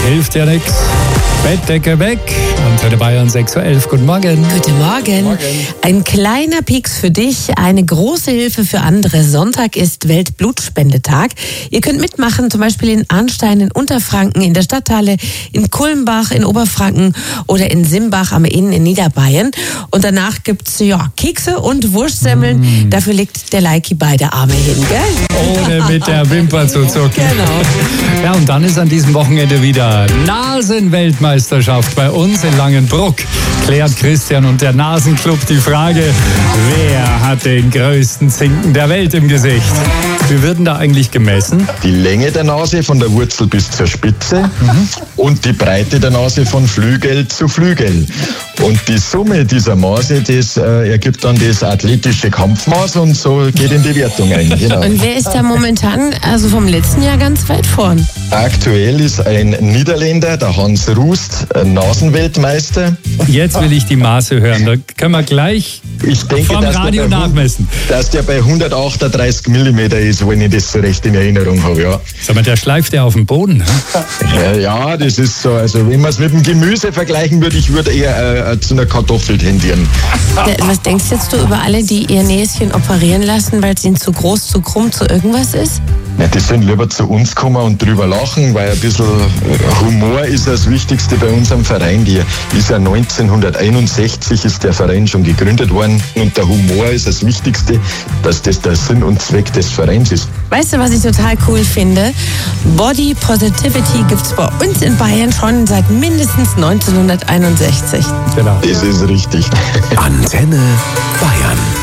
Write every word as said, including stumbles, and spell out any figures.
hilft ja nichts. Bettdecke weg. Und heute Bayern sechs Uhr elf. Guten Morgen. Guten Morgen. Morgen. Ein kleiner Pieks für dich, eine große Hilfe für andere. Sonntag ist Weltblutspendetag. Ihr könnt mitmachen, zum Beispiel in Arnstein, in Unterfranken, in der Stadthalle, in Kulmbach, in Oberfranken oder in Simbach am Inn in Niederbayern. Und danach gibt's ja Kekse und Wurstsemmeln. Mm. Dafür legt der Leiki beide Arme hin, gell? Ohne mit der Wimper zu zucken. Genau. Ja, und dann ist an diesem Wochenende wieder Nasenweltmeisterschaft bei uns in Langenbruck. Klärt Christian und der Nasenclub die Frage, wer hat den größten Zinken der Welt im Gesicht? Wie wird denn da eigentlich gemessen? Die Länge der Nase von der Wurzel bis zur Spitze mhm. und die Breite der Nase von Flügel zu Flügel. Und die Summe dieser Maße, das äh, ergibt dann das athletische Kampfmaß und so geht in die Wertung ein. Genau. Und wer ist da momentan, also vom letzten Jahr, ganz weit vorn? Aktuell ist ein Niederländer, der Hans Rust, Nasenweltmeister. Jetzt will ich die Maße hören. Da können wir gleich ich denke, vom dass Radio der bei, nachmessen. Dass der bei hundertachtunddreißig Millimeter ist, wenn ich das so recht in Erinnerung habe. Ja. Sag mal, der schleift ja auf dem Boden. Ne? Ja, ja, das ist so. Also wenn man es mit dem Gemüse vergleichen würde, ich würde eher äh, zu einer Kartoffel tendieren. Was denkst jetzt du über alle, die ihr Näschen operieren lassen, weil es ihnen zu groß, zu krumm, zu irgendwas ist? Ja, die sollen lieber zu uns kommen und drüber lachen, weil ein bisschen Humor ist das Wichtigste bei unserem Verein. Die ist ja neunzehnhunderteinundsechzig ist der Verein schon gegründet worden und der Humor ist das Wichtigste, dass das der Sinn und Zweck des Vereins ist. Weißt du, was ich total cool finde? Body Positivity gibt's bei uns in Bayern schon seit mindestens neunzehnhunderteinundsechzig. Genau. Das ist richtig. Antenne Bayern.